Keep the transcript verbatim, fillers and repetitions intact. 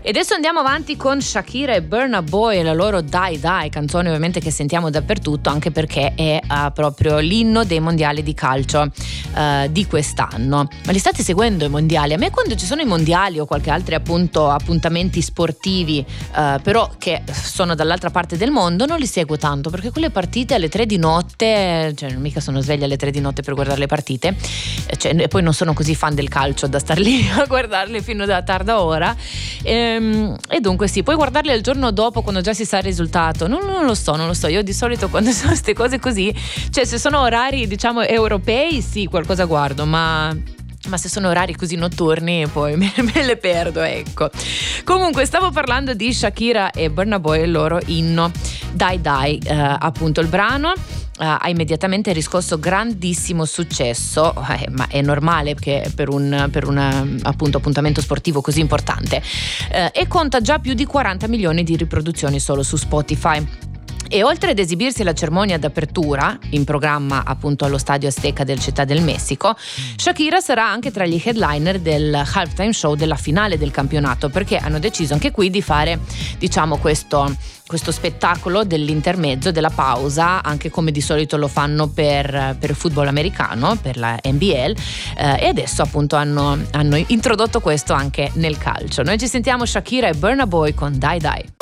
E adesso andiamo avanti con Shakira e Burna Boy e la loro Die Die, canzone ovviamente che sentiamo dappertutto, anche perché è uh, proprio l'inno dei mondiali di calcio uh, di quest'anno. Ma li state seguendo i mondiali? A me quando ci sono i mondiali o qualche altri appunto appuntamenti sportivi uh, però che sono dall'altra parte del mondo, non li seguo tanto, perché quelle partite alle tre di notte, cioè mica sono sveglia alle tre di notte per guardare le partite, cioè, e poi non sono così fan del calcio da star lì a guardarle fino da tarda ora. E, E dunque sì, puoi guardarli il giorno dopo quando già si sa il risultato. Non, non lo so, non lo so. Io di solito quando sono queste cose così, cioè se sono orari diciamo europei sì, qualcosa guardo, ma ma se sono orari così notturni poi me, me le perdo, ecco. Comunque stavo parlando di Shakira e Burna Boy e il loro inno Die Die, eh, appunto il brano Uh, ha immediatamente riscosso grandissimo successo, eh, ma è normale che per un per un appunto appuntamento sportivo così importante, uh, e conta già più di quaranta milioni di riproduzioni solo su Spotify. E oltre ad esibirsi alla cerimonia d'apertura, in programma appunto allo Stadio Azteca del Città del Messico, Shakira sarà anche tra gli headliner del halftime show della finale del campionato, perché hanno deciso anche qui di fare, diciamo, questo questo spettacolo dell'intermezzo, della pausa, anche come di solito lo fanno per, per il football americano, per la N B L, eh, e adesso appunto hanno, hanno introdotto questo anche nel calcio. Noi ci sentiamo Shakira e Burna Boy con Die Die.